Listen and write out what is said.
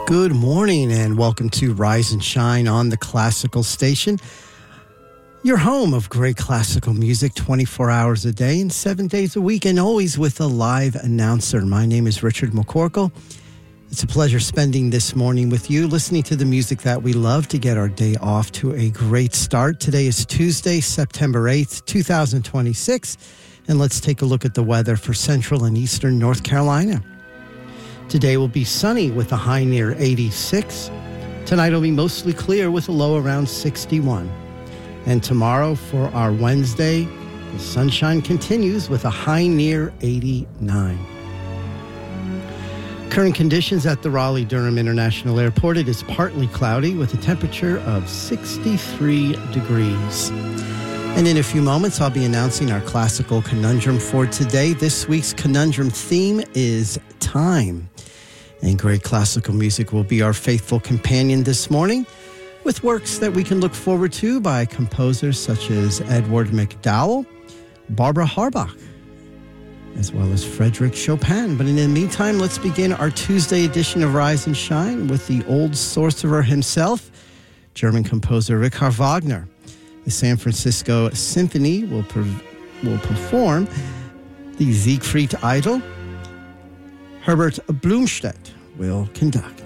Good morning and welcome to Rise and Shine on the Classical Station, your home of great classical music 24 hours a day and 7 days a week, and always with a live announcer. My name is Richard McCorkle. It's a pleasure spending this morning with you, listening to the music that we love to get our day off to a great start. Today is Tuesday, September 8th, 2026, and let's take a look at the weather for central and eastern North Carolina. Today will be sunny with a high near 86. Tonight will be mostly clear with a low around 61. And tomorrow for our Wednesday, the sunshine continues with a high near 89. Current conditions at the Raleigh-Durham International Airport, it is partly cloudy with a temperature of 63 degrees. And in a few moments, I'll be announcing our classical conundrum for today. This week's conundrum theme is time. And great classical music will be our faithful companion this morning, with works that we can look forward to by composers such as Edward MacDowell, Barbara Harbach, as well as Frederick Chopin. But in the meantime, let's begin our Tuesday edition of Rise and Shine with the old sorcerer himself, German composer Richard Wagner. The San Francisco Symphony will perform the Siegfried Idyll. Herbert Blumstedt will conduct.